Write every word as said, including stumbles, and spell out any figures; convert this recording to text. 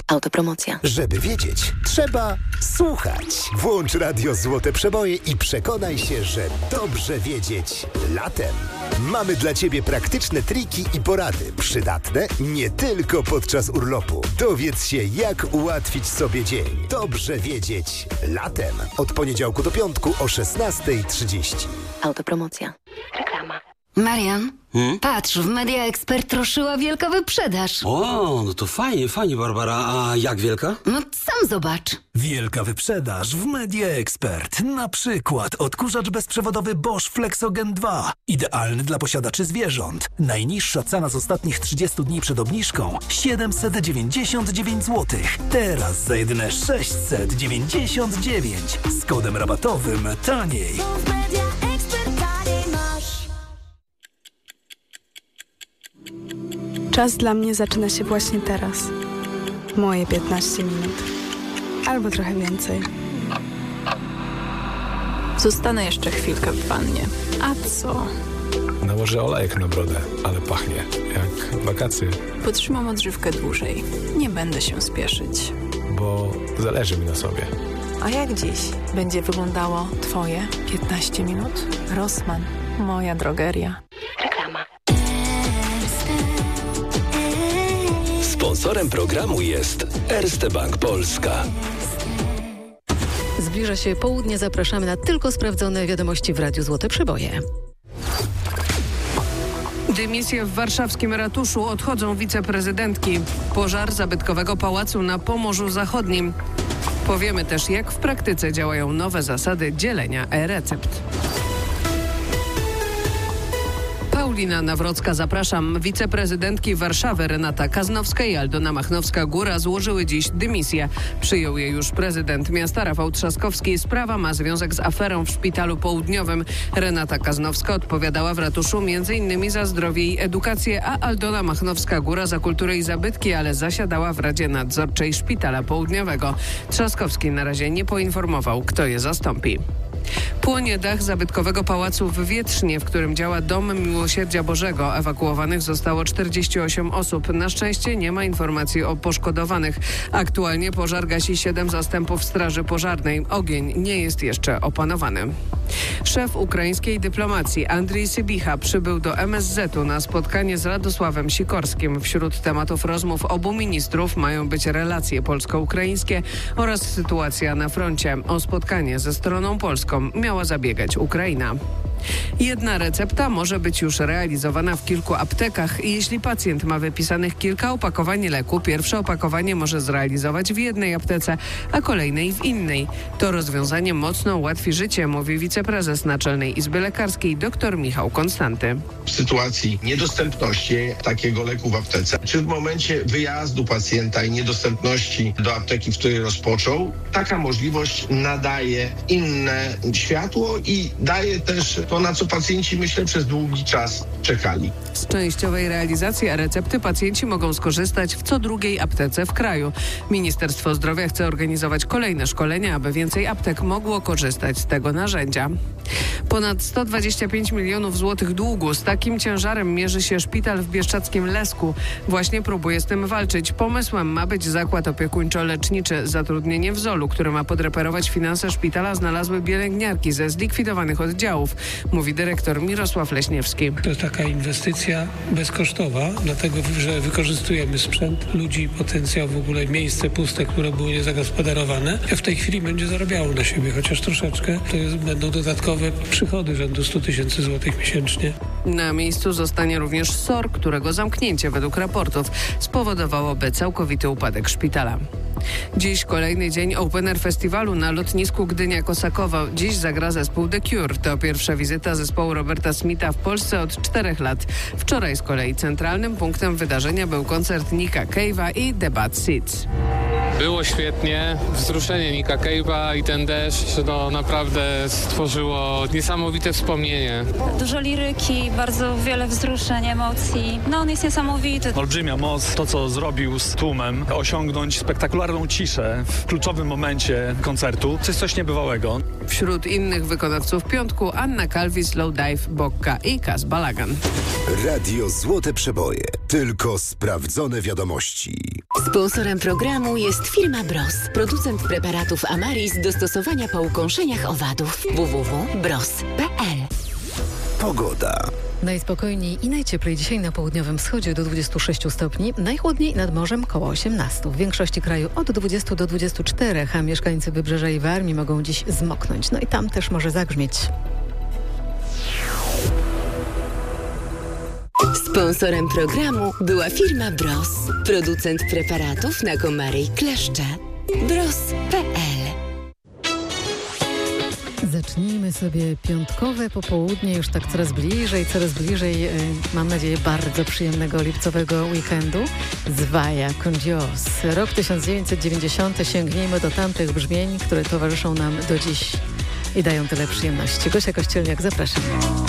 Autopromocja. Żeby wiedzieć, trzeba słuchać. Włącz radio Złote Przeboje i przekonaj się, że dobrze wiedzieć latem. Mamy dla Ciebie praktyczne triki i porady, przydatne nie tylko podczas urlopu. Dowiedz się, jak ułatwić sobie dzień. Dobrze wiedzieć latem. Od poniedziałku do piątku o szesnasta trzydzieści. Autopromocja. Reklama. Marian, Hmm? patrz, w Media Expert ruszyła wielka wyprzedaż. O, no to fajnie, fajnie, Barbara. A jak wielka? No sam zobacz. Wielka wyprzedaż w Media Expert. Na przykład odkurzacz bezprzewodowy Bosch Flexogen dwa. Idealny dla posiadaczy zwierząt. Najniższa cena z ostatnich trzydziestu dni przed obniżką siedemset dziewięćdziesiąt dziewięć złotych. Teraz za jedyne sześćset dziewięćdziesiąt dziewięć. Z kodem rabatowym taniej. Czas dla mnie zaczyna się właśnie teraz. Moje piętnaście minut. Albo trochę więcej. Zostanę jeszcze chwilkę w wannie. A co? Nałożę olejek na brodę, ale pachnie jak wakacje. Potrzymam odżywkę dłużej. Nie będę się spieszyć. Bo zależy mi na sobie. A jak dziś będzie wyglądało Twoje piętnaście minut? Rossmann, moja drogeria. Reklama. Sponsorem programu jest Erste Bank Polska. Zbliża się południe, zapraszamy na tylko sprawdzone wiadomości w Radiu Złote Przeboje. Dymisje w warszawskim ratuszu, odchodzą wiceprezydentki. Pożar zabytkowego pałacu na Pomorzu Zachodnim. Powiemy też, jak w praktyce działają nowe zasady dzielenia e-recept. Paulina Nawrocka, zapraszam. Wiceprezydentki Warszawy Renata Kaznowska i Aldona Machnowska-Góra złożyły dziś dymisję. Przyjął je już prezydent miasta Rafał Trzaskowski. Sprawa ma związek z aferą w Szpitalu Południowym. Renata Kaznowska odpowiadała w ratuszu między innymi za zdrowie i edukację, a Aldona Machnowska-Góra za kulturę i zabytki, ale zasiadała w Radzie Nadzorczej Szpitala Południowego. Trzaskowski na razie nie poinformował, kto je zastąpi. Płonie dach zabytkowego pałacu w Wietrznie, w którym działa Dom Miłosierdzia Bożego. Ewakuowanych zostało czterdzieści osiem osób. Na szczęście nie ma informacji o poszkodowanych. Aktualnie pożar gasi siedem zastępów straży pożarnej. Ogień nie jest jeszcze opanowany. Szef ukraińskiej dyplomacji Andrii Sybicha przybył do M S Z u na spotkanie z Radosławem Sikorskim. Wśród tematów rozmów obu ministrów mają być relacje polsko-ukraińskie oraz sytuacja na froncie. O spotkanie ze stroną polską miała zabiegać Ukraina. Jedna recepta może być już realizowana w kilku aptekach. Jeśli pacjent ma wypisanych kilka opakowań leku, pierwsze opakowanie może zrealizować w jednej aptece, a kolejnej w innej. To rozwiązanie mocno ułatwi życie, mówi wiceprezes Naczelnej Izby Lekarskiej dr Michał Konstanty. W sytuacji niedostępności takiego leku w aptece, czy w momencie wyjazdu pacjenta i niedostępności do apteki, w której rozpoczął, taka możliwość nadaje inne światło i daje też to, na co pacjenci, myślę, przez długi czas czekali. Z częściowej realizacji e-recepty pacjenci mogą skorzystać w co drugiej aptece w kraju. Ministerstwo Zdrowia chce organizować kolejne szkolenia, aby więcej aptek mogło korzystać z tego narzędzia. Ponad sto dwadzieścia pięć milionów złotych długu. Z takim ciężarem mierzy się szpital w bieszczadzkim Lesku. Właśnie próbuje z tym walczyć. Pomysłem ma być zakład opiekuńczo-leczniczy. Zatrudnienie w Zolu, które ma podreperować finanse szpitala, znalazły pielęgniarki ze zlikwidowanych oddziałów, mówi dyrektor Mirosław Leśniewski. To jest taka inwestycja bezkosztowa, dlatego że wykorzystujemy sprzęt, ludzi, potencjał, w ogóle miejsce puste, które były niezagospodarowane. W tej chwili będzie zarabiało na siebie, chociaż troszeczkę. To jest, będą dodatkowe przychody rzędu sto tysięcy złotych miesięcznie. Na miejscu zostanie również S O R, którego zamknięcie według raportów spowodowałoby całkowity upadek szpitala. Dziś kolejny dzień Open Air Festiwalu na lotnisku Gdynia-Kosakowo. Dziś zagra zespół The Cure. To pierwsza wizyta zespołu Roberta Smitha w Polsce od czterech lat. Wczoraj z kolei centralnym punktem wydarzenia był koncert Nicka Cave'a i The Bad Seeds. Było świetnie. Wzruszenie Nicka Cave'a i ten deszcz no naprawdę stworzyło niesamowite wspomnienie. Dużo liryki, bardzo wiele wzruszeń, emocji. No on jest niesamowity. Olbrzymia moc, to co zrobił z tłumem, osiągnąć spektakularną ciszę w kluczowym momencie koncertu, to jest coś niebywałego. Wśród innych wykonawców piątku Anna Kalwis, Lowdive, Bokka i Kaz Balagan. Radio Złote Przeboje. Tylko sprawdzone wiadomości. Sponsorem programu jest firma Bros, producent preparatów Amaris do stosowania po ukąszeniach owadów. w w w kropka bros kropka p l. Pogoda. Najspokojniej i najcieplej dzisiaj na południowym wschodzie do dwudziestu sześciu stopni, najchłodniej nad morzem koło osiemnastu. W większości kraju od dwudziestu do dwudziestu czterech, a mieszkańcy Wybrzeża i Warmii mogą dziś zmoknąć. No i tam też może zagrzmieć. Sponsorem programu była firma Bros, producent preparatów na komary i kleszcze. bros kropka p l. Zacznijmy sobie piątkowe popołudnie, już tak coraz bliżej, coraz bliżej, mam nadzieję, bardzo przyjemnego lipcowego weekendu. Zwaja con Dios. Rok tysiąc dziewięćset dziewięćdziesiąty. Sięgnijmy do tamtych brzmień, które towarzyszą nam do dziś i dają tyle przyjemności. Gosia Kościelniak, zapraszam.